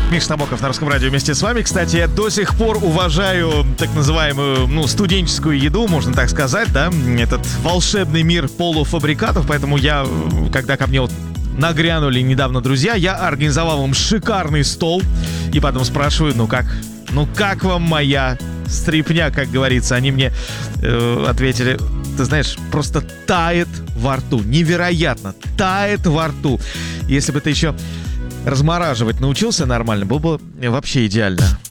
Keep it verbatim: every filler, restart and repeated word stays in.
Миша Набоков на Русском радио вместе с вами. Кстати, я до сих пор уважаю так называемую, ну, студенческую еду, можно так сказать, да, этот волшебный мир полуфабрикатов, поэтому я, когда ко мне вот нагрянули недавно друзья, я организовал им шикарный стол, и потом спрашиваю, ну как, ну как вам моя стрипня, как говорится. Они мне э, ответили, ты знаешь, просто тает во рту, невероятно, тает во рту. Если бы ты еще размораживать научился нормально, было бы вообще идеально.